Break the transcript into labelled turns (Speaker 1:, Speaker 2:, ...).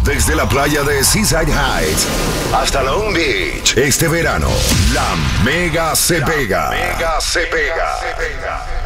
Speaker 1: Desde la playa de Seaside Heights hasta Long Beach. Este verano, la Mega se pega.